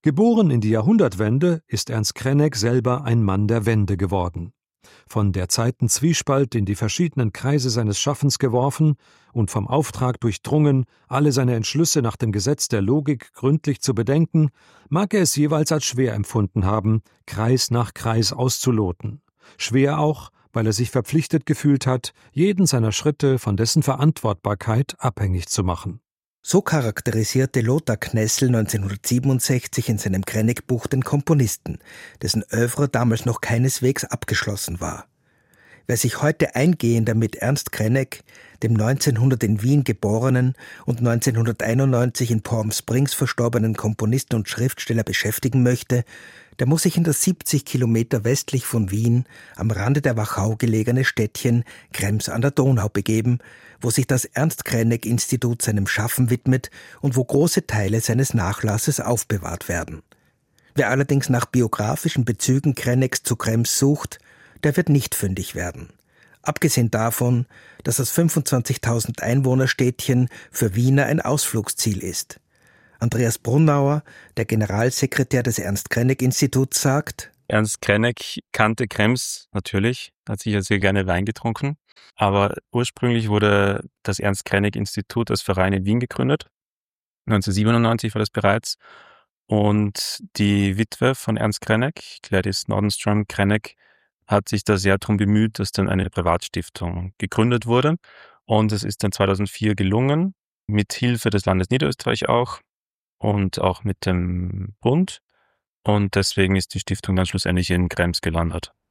Geboren in die Jahrhundertwende ist Ernst Krenek selber ein Mann der Wende geworden. Von der Zeitenzwiespalt in die verschiedenen Kreise seines Schaffens geworfen und vom Auftrag durchdrungen, alle seine Entschlüsse nach dem Gesetz der Logik gründlich zu bedenken, mag er es jeweils als schwer empfunden haben, Kreis nach Kreis auszuloten. Schwer auch, weil er sich verpflichtet gefühlt hat, jeden seiner Schritte von dessen Verantwortbarkeit abhängig zu machen. So charakterisierte Lothar Knessel 1967 in seinem Krenek-Buch den Komponisten, dessen Œuvre damals noch keineswegs abgeschlossen war. Wer sich heute eingehender mit Ernst Krenek, dem 1900 in Wien geborenen und 1991 in Palm Springs verstorbenen Komponisten und Schriftsteller beschäftigen möchte, der muss sich in das 70 Kilometer westlich von Wien am Rande der Wachau gelegene Städtchen Krems an der Donau begeben, wo sich das Ernst-Krenek-Institut seinem Schaffen widmet und wo große Teile seines Nachlasses aufbewahrt werden. Wer allerdings nach biografischen Bezügen Kreneks zu Krems sucht, der wird nicht fündig werden. Abgesehen davon, dass das 25.000 Einwohnerstädtchen für Wiener ein Ausflugsziel ist. Andreas Brunauer, der Generalsekretär des Ernst-Krenek-Instituts, sagt: Ernst Krenek kannte Krems natürlich, hat sicher sehr gerne Wein getrunken, aber ursprünglich wurde das Ernst-Krenek-Institut als Verein in Wien gegründet. 1997 war das bereits. Und die Witwe von Ernst Krenek, Gladys Nordenstrom Krenek, hat sich da sehr darum bemüht, dass dann eine Privatstiftung gegründet wurde. Und es ist dann 2004 gelungen, mit Hilfe des Landes Niederösterreich auch und auch mit dem Bund. Und deswegen ist die Stiftung dann schlussendlich in Krems gelandet.